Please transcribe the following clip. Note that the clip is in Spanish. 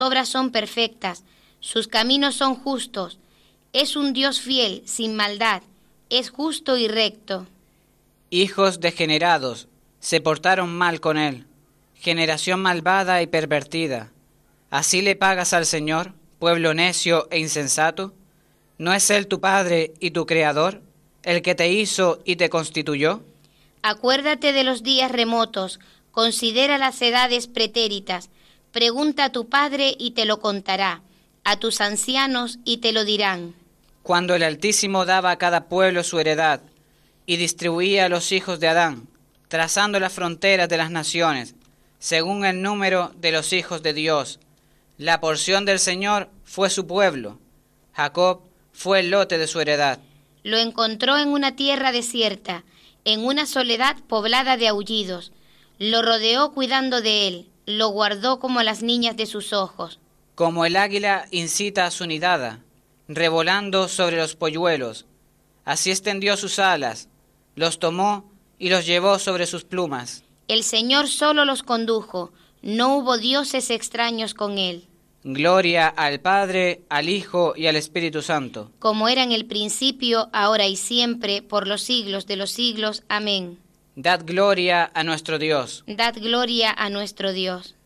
obras son perfectas, sus caminos son justos. Es un Dios fiel, sin maldad, es justo y recto. Hijos degenerados se portaron mal con él, generación malvada y pervertida. ¿Así le pagas al Señor, pueblo necio e insensato? ¿No es Él tu Padre y tu Creador, el que te hizo y te constituyó? Acuérdate de los días remotos, considera las edades pretéritas, pregunta a tu padre y te lo contará, a tus ancianos y te lo dirán. Cuando el Altísimo daba a cada pueblo su heredad, y distribuía a los hijos de Adán, trazando las fronteras de las naciones, según el número de los hijos de Dios. La porción del Señor fue su pueblo, Jacob fue el lote de su heredad. Lo encontró en una tierra desierta, en una soledad poblada de aullidos. Lo rodeó cuidando de él, lo guardó como las niñas de sus ojos. Como el águila incita a su nidada, revolando sobre los polluelos, así extendió sus alas, los tomó y los llevó sobre sus plumas. El Señor solo los condujo, no hubo dioses extraños con él. Gloria al Padre, al Hijo y al Espíritu Santo. Como era en el principio, ahora y siempre, por los siglos de los siglos. Amén. Dad gloria a nuestro Dios. Dad gloria a nuestro Dios.